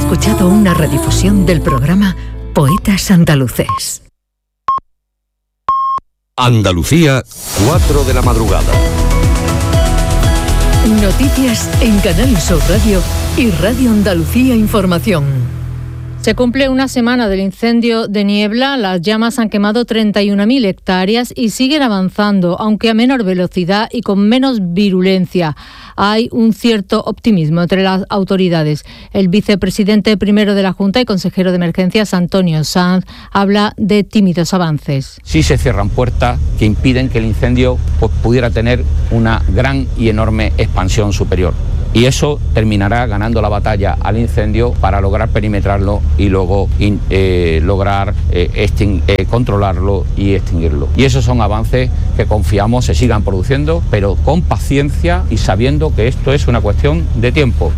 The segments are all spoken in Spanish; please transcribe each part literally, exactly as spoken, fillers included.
escuchado una redifusión del programa Poetas Andaluces. Andalucía, cuatro de la madrugada. Noticias en Canal Sur Radio y Radio Andalucía Información. Se cumple una semana del incendio de Niebla. Las llamas han quemado treinta y una mil hectáreas y siguen avanzando, aunque a menor velocidad y con menos virulencia. Hay un cierto optimismo entre las autoridades. El vicepresidente primero de la Junta y consejero de Emergencias, Antonio Sanz, habla de tímidos avances. Sí se cierran puertas que impiden que el incendio pues, pudiera tener una gran y enorme expansión superior. Y eso terminará ganando la batalla al incendio para lograr perimetrarlo y luego in, eh, lograr eh, extin- eh, controlarlo y extinguirlo. Y esos son avances que confiamos se sigan produciendo, pero con paciencia y sabiendo que esto es una cuestión de tiempo.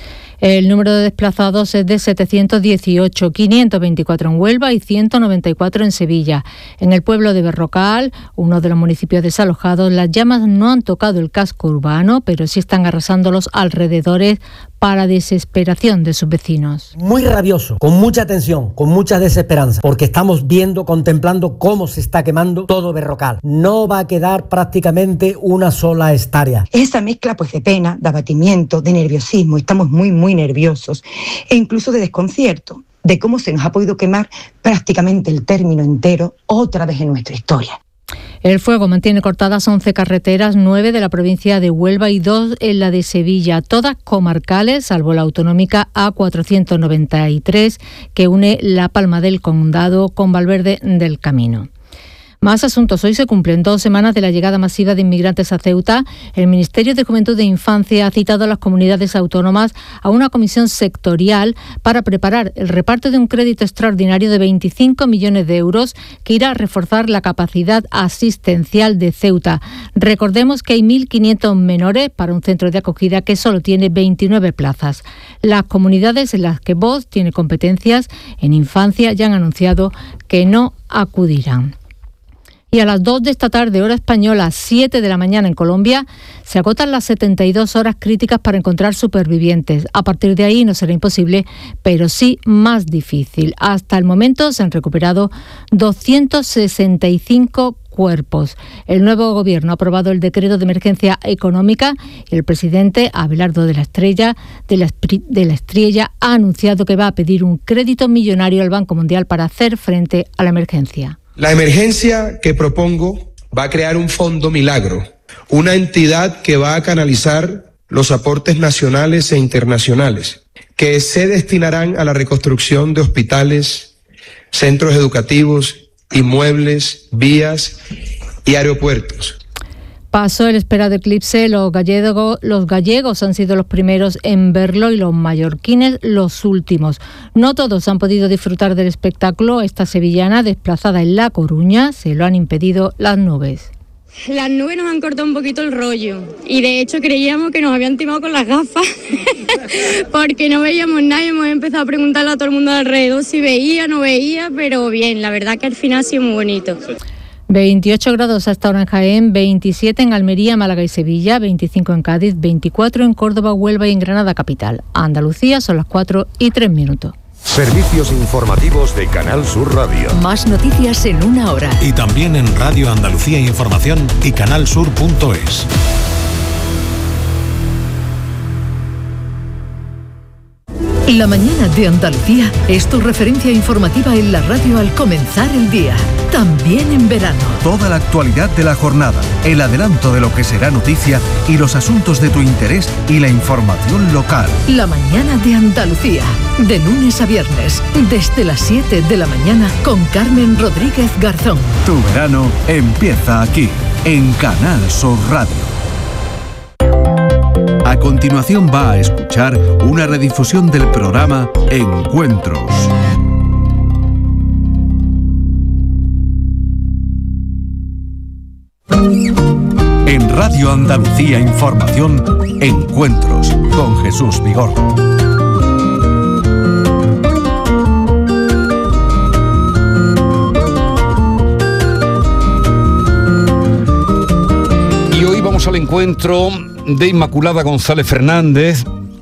El número de desplazados es de setecientos dieciocho, quinientos veinticuatro en Huelva y ciento noventa y cuatro en Sevilla. En el pueblo de Berrocal, uno de los municipios desalojados, las llamas no han tocado el casco urbano, pero sí están arrasando los alrededores para desesperación de sus vecinos. Muy rabioso, con mucha tensión, con mucha desesperanza, porque estamos viendo, contemplando cómo se está quemando todo Berrocal. No va a quedar prácticamente una sola hectárea. Esa mezcla pues de pena, de abatimiento, de nerviosismo, estamos muy muy nerviosos e incluso de desconcierto de cómo se nos ha podido quemar prácticamente el término entero otra vez en nuestra historia. El fuego mantiene cortadas once carreteras, nueve de la provincia de Huelva y dos en la de Sevilla, todas comarcales, salvo la autonómica A cuatrocientos noventa y tres, que une La Palma del Condado con Valverde del Camino. Más asuntos. Hoy se cumplen dos semanas de la llegada masiva de inmigrantes a Ceuta. El Ministerio de Juventud e Infancia ha citado a las comunidades autónomas a una comisión sectorial para preparar el reparto de un crédito extraordinario de veinticinco millones de euros que irá a reforzar la capacidad asistencial de Ceuta. Recordemos que hay mil quinientos menores para un centro de acogida que solo tiene veintinueve plazas. Las comunidades en las que Vox tiene competencias en infancia ya han anunciado que no acudirán. Y a las dos de esta tarde, hora española, siete de la mañana en Colombia, se agotan las setenta y dos horas críticas para encontrar supervivientes. A partir de ahí no será imposible, pero sí más difícil. Hasta el momento se han recuperado doscientos sesenta y cinco cuerpos. El nuevo gobierno ha aprobado el decreto de emergencia económica y el presidente Abelardo de la Estrella, de la, de la Estrella ha anunciado que va a pedir un crédito millonario al Banco Mundial para hacer frente a la emergencia. La emergencia que propongo va a crear un fondo milagro, una entidad que va a canalizar los aportes nacionales e internacionales, que se destinarán a la reconstrucción de hospitales, centros educativos, inmuebles, vías y aeropuertos. Pasó el esperado eclipse, los gallegos, los gallegos han sido los primeros en verlo y los mallorquines los últimos. No todos han podido disfrutar del espectáculo. Esta sevillana, desplazada en La Coruña, se lo han impedido las nubes. Las nubes nos han cortado un poquito el rollo y de hecho creíamos que nos habían timado con las gafas porque no veíamos nada y hemos empezado a preguntarle a todo el mundo alrededor si veía, no veía, pero bien, la verdad que al final ha sido muy bonito. veintiocho grados hasta ahora en Jaén, veintisiete en Almería, Málaga y Sevilla, veinticinco en Cádiz, veinticuatro en Córdoba, Huelva y en Granada capital. Andalucía son las cuatro y tres minutos. Servicios informativos de Canal Sur Radio. Más noticias en una hora. Y también en Radio Andalucía Información y canalsur punto es. La mañana de Andalucía es tu referencia informativa en la radio al comenzar el día, también en verano. Toda la actualidad de la jornada, el adelanto de lo que será noticia y los asuntos de tu interés y la información local. La mañana de Andalucía, de lunes a viernes, desde las siete de la mañana con Carmen Rodríguez Garzón. Tu verano empieza aquí, en Canal Sur Radio. A continuación va a escuchar una redifusión del programa Encuentros. En Radio Andalucía Información, Encuentros con Jesús Vigorra. Y hoy vamos al encuentro de Inmaculada González Fernández,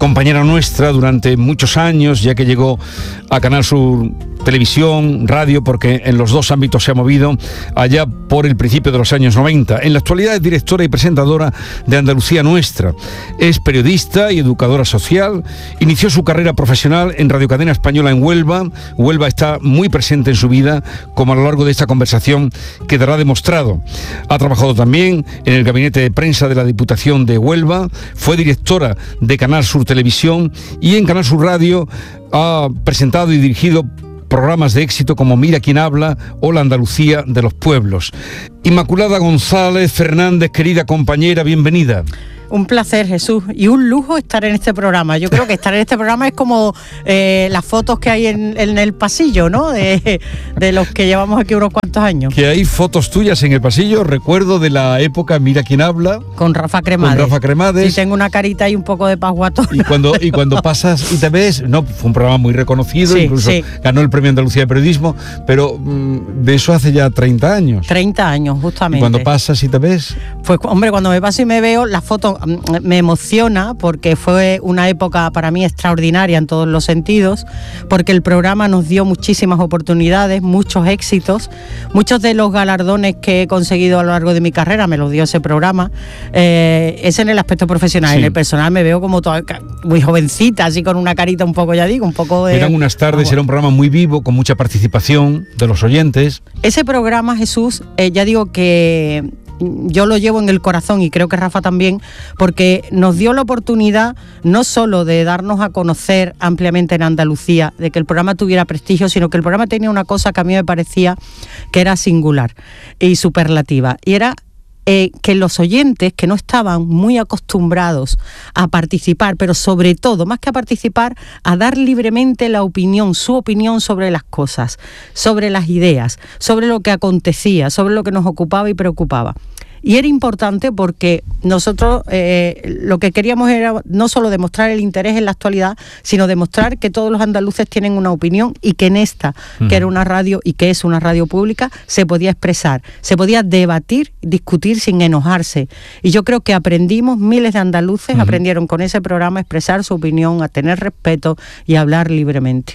compañera nuestra durante muchos años, ya que llegó a Canal Sur Televisión, radio, porque en los dos ámbitos se ha movido allá por el principio de los años noventa. En la actualidad es directora y presentadora de Andalucía Nuestra. Es periodista y educadora social. Inició su carrera profesional en Radio Cadena Española en Huelva. Huelva está muy presente en su vida, como a lo largo de esta conversación quedará demostrado. Ha trabajado también en el gabinete de prensa de la Diputación de Huelva. Fue directora de Canal Sur Televisión y en Canal Sur Radio ha presentado y dirigido programas de éxito como Mira quién habla o La Andalucía de los pueblos. Inmaculada González Fernández, querida compañera, bienvenida. Un placer, Jesús, y un lujo estar en este programa. Yo creo que estar en este programa es como eh, las fotos que hay en, en el pasillo, ¿no? De, de los que llevamos aquí unos cuantos años. Que hay fotos tuyas en el pasillo, recuerdo de la época Mira quién habla. Con Rafa Cremades. Con Rafa Cremades. Y tengo una carita y un poco de pasguato. Y cuando, y cuando pasas y te ves, no, fue un programa muy reconocido, sí, incluso sí. Ganó el Premio Andalucía de Periodismo, pero mmm, de eso hace ya treinta años. treinta años, justamente. Y cuando pasas y te ves. Pues, hombre, cuando me paso y me veo, la foto me emociona porque fue una época para mí extraordinaria en todos los sentidos, porque el programa nos dio muchísimas oportunidades, muchos éxitos, muchos de los galardones que he conseguido a lo largo de mi carrera me los dio ese programa. Eh, es en el aspecto profesional, sí. En el personal me veo como toda, muy jovencita, así con una carita un poco, ya digo, un poco de... Eran unas tardes, oh. Era un programa muy vivo, con mucha participación de los oyentes. Ese programa, Jesús, eh, ya digo que... yo lo llevo en el corazón y creo que Rafa también, porque nos dio la oportunidad no solo de darnos a conocer ampliamente en Andalucía, de que el programa tuviera prestigio, sino que el programa tenía una cosa que a mí me parecía que era singular y superlativa, y era Eh, que los oyentes que no estaban muy acostumbrados a participar, pero sobre todo, más que a participar, a dar libremente la opinión, su opinión sobre las cosas, sobre las ideas, sobre lo que acontecía, sobre lo que nos ocupaba y preocupaba. Y era importante porque nosotros eh, lo que queríamos era no solo demostrar el interés en la actualidad, sino demostrar que todos los andaluces tienen una opinión y que en esta, uh-huh. que era una radio y que es una radio pública, se podía expresar, se podía debatir, discutir sin enojarse. Y yo creo que aprendimos, miles de andaluces uh-huh. aprendieron con ese programa a expresar su opinión, a tener respeto y a hablar libremente.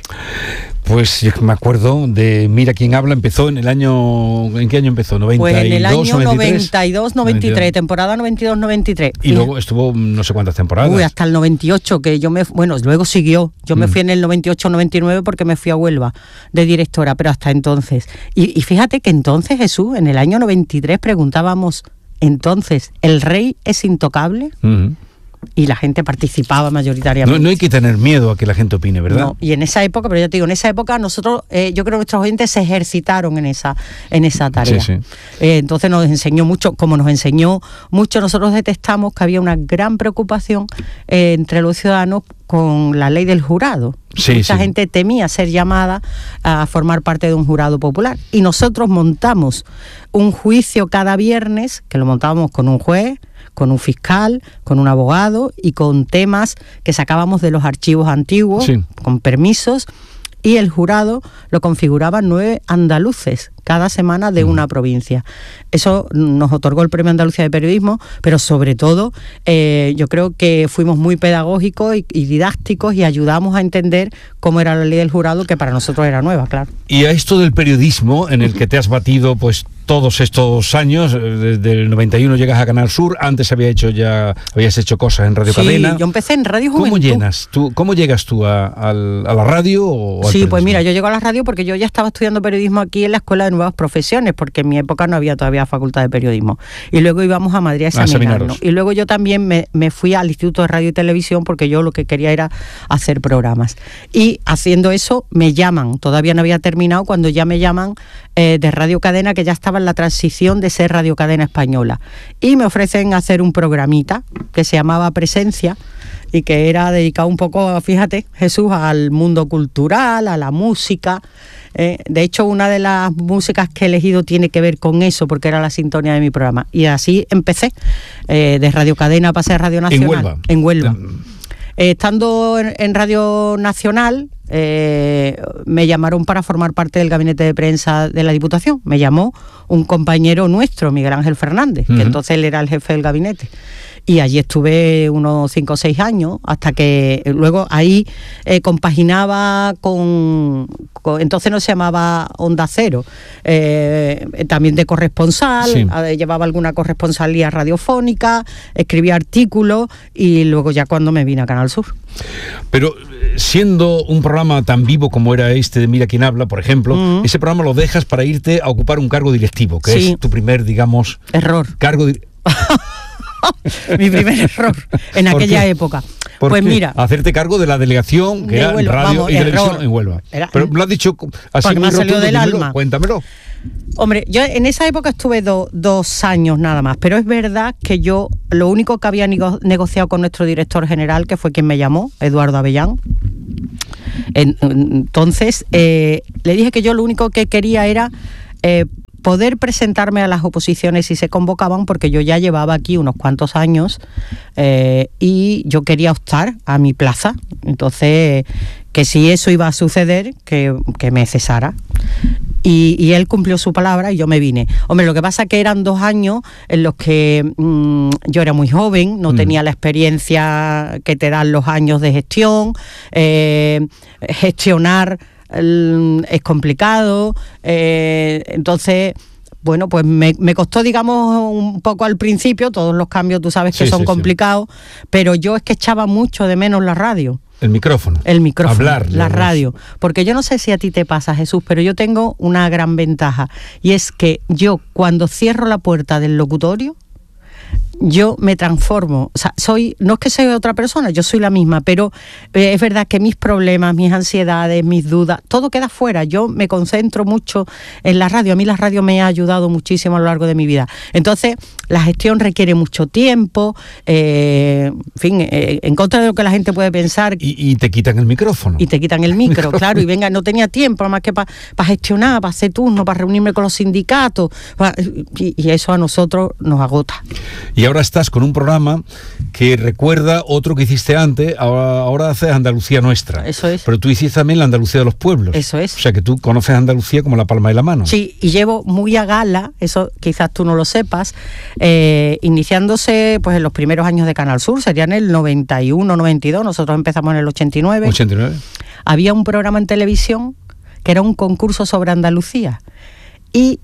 Pues me acuerdo de Mira quién habla, empezó en el año... ¿En qué año empezó? ¿noventa y dos, pues en el año noventa y tres? noventa y dos, noventa y tres, temporada noventa y dos, noventa y tres. Y luego estuvo no sé cuántas temporadas. Uy, hasta el noventa y ocho, que yo me... Bueno, luego siguió. Yo mm. me fui en el noventa y ocho, noventa y nueve porque me fui a Huelva de directora, pero hasta entonces. Y, y fíjate que entonces, Jesús, en el año noventa y tres preguntábamos, entonces, ¿el rey es intocable? Mm. Y la gente participaba mayoritariamente. No, no hay que tener miedo a que la gente opine, ¿verdad? No, y en esa época, pero yo te digo, en esa época nosotros, eh, yo creo que nuestros oyentes se ejercitaron en esa, en esa tarea. Sí, sí. Eh, entonces nos enseñó mucho, como nos enseñó mucho, nosotros detectamos que había una gran preocupación eh, entre los ciudadanos con la ley del jurado. Sí, Mucha sí. gente temía ser llamada a formar parte de un jurado popular. Y nosotros montamos un juicio cada viernes, que lo montábamos con un juez, con un fiscal, con un abogado y con temas que sacábamos de los archivos antiguos, sí. con permisos, y el jurado lo configuraban nueve andaluces cada semana de una provincia. Eso nos otorgó el Premio Andalucía de Periodismo, pero sobre todo eh, yo creo que fuimos muy pedagógicos y, y didácticos y ayudamos a entender cómo era la ley del jurado, que para nosotros era nueva, claro. Y a esto del periodismo, en el que te has batido pues todos estos años, desde el noventa y uno llegas a Canal Sur, antes había hecho ya habías hecho cosas en Radio sí, Cadena. Sí, yo empecé en Radio Juventud. ¿Cómo llenas tú, cómo llegas tú a, a, a la radio o al Sí, periodismo? Pues mira, yo llego a la radio porque yo ya estaba estudiando periodismo aquí en la Escuela de Nuevas Profesiones, porque en mi época no había todavía facultad de periodismo. Y luego íbamos a Madrid a examinarnos. Y luego yo también me, me fui al Instituto de Radio y Televisión porque yo lo que quería era hacer programas. Y haciendo eso me llaman, todavía no había terminado, cuando ya me llaman eh, de Radio Cadena, que ya estaba en la transición de ser Radio Cadena Española. Y me ofrecen hacer un programita que se llamaba Presencia y que era dedicado un poco, fíjate, Jesús, al mundo cultural, a la música. Eh, de hecho, una de las músicas que he elegido tiene que ver con eso, porque era la sintonía de mi programa. Y así empecé. Eh, de Radio Cadena pasé a Radio Nacional. ¿En Huelva? En Huelva. Eh, estando en, en Radio Nacional, eh, me llamaron para formar parte del gabinete de prensa de la Diputación. Me llamó un compañero nuestro, Miguel Ángel Fernández, uh-huh. que entonces él era el jefe del gabinete. y allí estuve unos cinco o seis años, hasta que luego ahí eh, compaginaba con, con, entonces no se llamaba Onda Cero, eh, también de corresponsal, sí. eh, llevaba alguna corresponsalía radiofónica, escribía artículos y luego ya cuando me vine a Canal Sur. Pero siendo un programa tan vivo como era este de Mira quién habla, por ejemplo, uh-huh. ese programa lo dejas para irte a ocupar un cargo directivo, que sí. es tu primer, digamos... Error. Cargo di- Mi primer error en aquella qué? época. ¿Por pues qué? mira, hacerte cargo de la delegación que de era Huelva, radio vamos, y error. televisión en Huelva. Era, Pero lo has dicho así me ha salido del dímelo, alma. Cuéntamelo. Hombre, yo en esa época estuve do, dos años nada más, pero es verdad que yo lo único que había nego- negociado con nuestro director general, que fue quien me llamó, Eduardo Avellán, en, entonces eh, le dije que yo lo único que quería era eh, poder presentarme a las oposiciones si se convocaban, porque yo ya llevaba aquí unos cuantos años eh, y yo quería optar a mi plaza. Entonces, que si eso iba a suceder, que, que me cesara. Y, y él cumplió su palabra y yo me vine. Hombre, lo que pasa es que eran dos años en los que mmm, yo era muy joven, no mm. tenía la experiencia que te dan los años de gestión, eh, gestionar es complicado, eh, entonces bueno, pues me, me costó, digamos, un poco al principio, todos los cambios tú sabes que sí, son sí, complicados, sí. pero yo es que echaba mucho de menos la radio. El micrófono. El micrófono, hablar, la radio. Porque yo no sé si a ti te pasa, Jesús, pero yo tengo una gran ventaja, y es que yo cuando cierro la puerta del locutorio, yo me transformo, o sea, soy, no es que sea otra persona, yo soy la misma, pero eh, es verdad que mis problemas, mis ansiedades, mis dudas, todo queda fuera. Yo me concentro mucho en la radio, a mí la radio me ha ayudado muchísimo a lo largo de mi vida. Entonces, la gestión requiere mucho tiempo, eh, en fin, eh, en contra de lo que la gente puede pensar. Y, y te quitan el micrófono. Y te quitan el micro, claro, y venga, no tenía tiempo más que para pa gestionar, para hacer turnos, para reunirme con los sindicatos, pa, y, y eso a nosotros nos agota. Y ahora estás con un programa que recuerda otro que hiciste antes, ahora, ahora haces Andalucía Nuestra. Eso es. Pero tú hiciste también la Andalucía de los pueblos. Eso es. O sea que tú conoces Andalucía como la palma de la mano. Sí, y llevo muy a gala, eso quizás tú no lo sepas, eh, iniciándose pues en los primeros años de Canal Sur, serían el noventa y uno, noventa y dos, nosotros empezamos en el ochenta y nueve. ochenta y nueve. Había un programa en televisión que era un concurso sobre Andalucía, y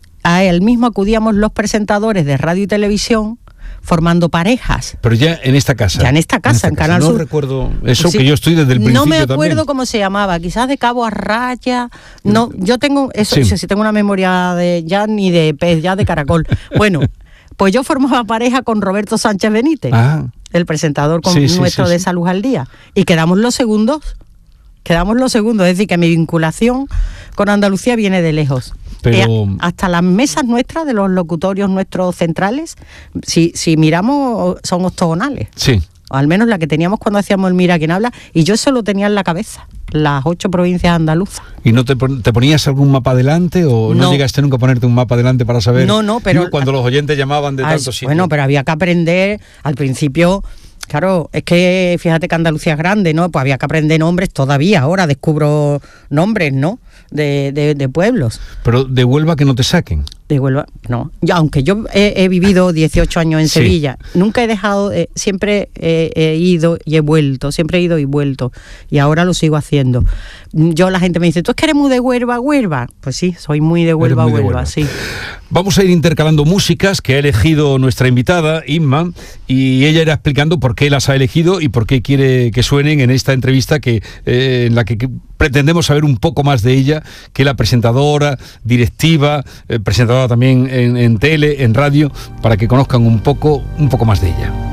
a él mismo acudíamos los presentadores de radio y televisión formando parejas. Pero ya en esta casa. Ya en esta casa, en, esta en casa. Canal no Sur. No recuerdo eso, sí, que yo estoy desde el No principio me acuerdo también. Cómo se llamaba, quizás de Cabo a Raya. No, yo tengo eso, sí. si tengo una memoria de ya ni de pez, ya de caracol. Bueno, pues yo formaba pareja con Roberto Sánchez Benítez, ah. el presentador con sí, sí, nuestro sí, de sí. Salud al Día, y quedamos los segundos. Quedamos los segundos, es decir, que mi vinculación con Andalucía viene de lejos. Pero... Eh, hasta las mesas nuestras de los locutorios nuestros centrales, si, si miramos, son octogonales. Sí. O al menos la que teníamos cuando hacíamos el Mira quién habla, y yo eso lo tenía en la cabeza, las ocho provincias andaluzas. ¿Y no te, te ponías algún mapa delante o no, no llegaste nunca a ponerte un mapa delante para saber? No, no, pero... Digo, cuando los oyentes llamaban de ah, tantos sitios. Bueno, pero había que aprender al principio... Claro, es que fíjate que Andalucía es grande, ¿no? Pues había que aprender nombres todavía, ahora descubro nombres, ¿no? De, de, de pueblos. Pero de Huelva que no te saquen. De Huelva, no. Yo, aunque yo he, he vivido dieciocho años en sí. Sevilla, nunca he dejado, eh, siempre he, he ido y he vuelto, siempre he ido y vuelto, y ahora lo sigo haciendo. Yo, la gente me dice, ¿tú es que eres muy de Huelva, Huelva? Pues sí, soy muy de Huelva, muy de Huelva, Huelva, sí. Vamos a ir intercalando músicas que ha elegido nuestra invitada, Inma, y ella irá explicando por qué las ha elegido y por qué quiere que suenen en esta entrevista que eh, en la que, que pretendemos saber un poco más de ella, que la presentadora, directiva, eh, presentadora también en, en tele, en radio, para que conozcan un poco, un poco más de ella.